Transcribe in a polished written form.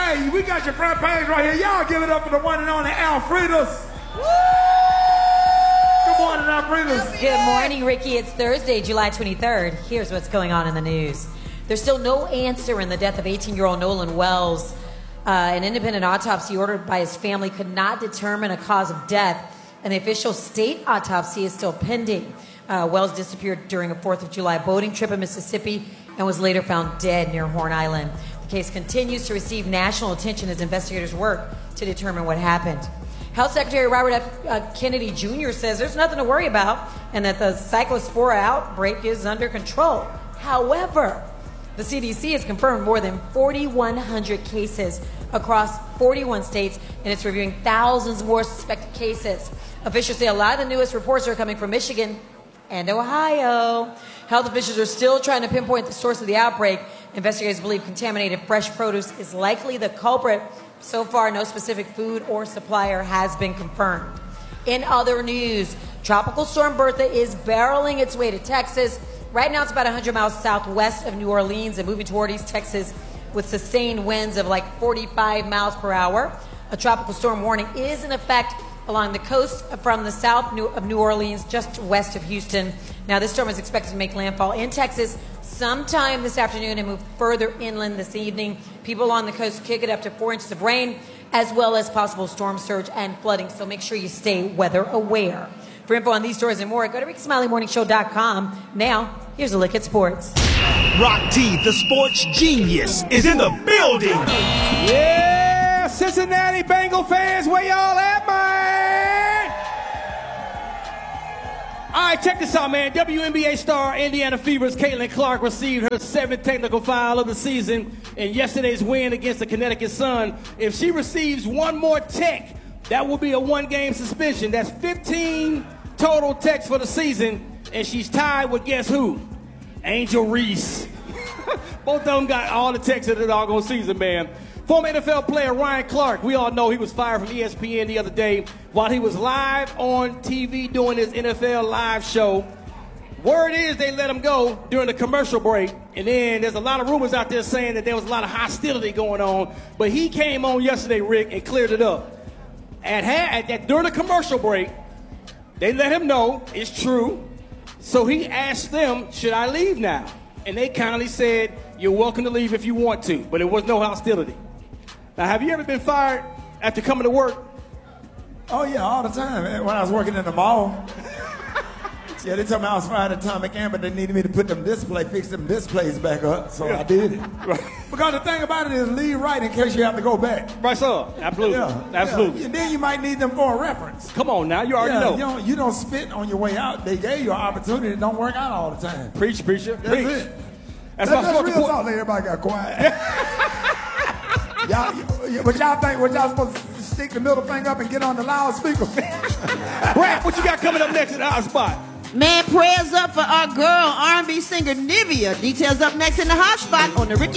Hey, we got your front page right here. Y'all give it up for the one and only Alfredas. Good morning, Alfredas. Good morning, Ricky. It's Thursday, July 23rd. Here's what's going on in the news. There's still no answer in the death of 18-year-old Nolan Wells. An independent autopsy ordered by his family could not determine a cause of death, and the official state autopsy is still pending. Wells disappeared during a 4th of July boating trip in Mississippi and was later found dead near Horn Island. The case continues to receive national attention as investigators work to determine what happened. Health Secretary Robert F. Kennedy Jr. says there's nothing to worry about and that the Cyclospora outbreak is under control. However, the CDC has confirmed more than 4,100 cases across 41 states, and it's reviewing thousands more suspected cases. Officials say a lot of the newest reports are coming from Michigan and Ohio. Health officials are still trying to pinpoint the source of the outbreak. Investigators believe contaminated fresh produce is likely the culprit. So far, no specific food or supplier has been confirmed. In other news, Tropical Storm Bertha is barreling its way to Texas. Right now, it's about 100 miles southwest of New Orleans and moving toward East Texas with sustained winds of like 45 miles per hour. A tropical storm warning is in effect along the coast from the south of New Orleans, just west of Houston. Now, this storm is expected to make landfall in Texas sometime this afternoon and move further inland this evening. People along the coast could get up to 4 inches of rain, as well as possible storm surge and flooding. So make sure you stay weather aware. For info on these stories and more, go to RickySmileyMorningShow.com. Now, here's a look at sports. Rock T, the sports genius, is in the building. Yeah, Cincinnati Bengal fans, where y'all at, man? All right, check this out, man. WNBA star Indiana Fever's Caitlin Clark received her 7th technical foul of the season in yesterday's win against the Connecticut Sun. If she receives one more tech, that will be a 1-game suspension. That's 15 total techs for the season, and she's tied with guess who? Angel Reese. Both of them got all the techs of the doggone season, man. Former NFL player Ryan Clark, we all know he was fired from ESPN the other day while he was live on TV doing his NFL live show. Word is they let him go during the commercial break, and then there's a lot of rumors out there saying that there was a lot of hostility going on, but he came on yesterday, Rick, and cleared it up. During the commercial break, they let him know it's true, so he asked them, should I leave now? And they kindly said, you're welcome to leave if you want to, but there was no hostility. Now, have you ever been fired after coming to work? Oh, yeah, all the time. When I was working in the mall. Yeah, they told me I was fired at Atomic Amp, but they needed me to fix them displays back up, so I did it. Right. Because the thing about it is leave right in case you have to go back. Right, sir. Absolutely. Yeah, absolutely. Yeah. And then you might need them for a reference. Come on now, you already know. You don't spit on your way out. They gave you an opportunity. It don't work out all the time. Preach, preacher. That's preach. it. That's real talk. Everybody got quiet. y'all supposed to stick the middle finger up and get on the loudspeaker? Brad, what you got coming up next in the hot spot? Man, prayers up for our girl, R&B singer Nivea. Details up next in the hot spot on the Ricky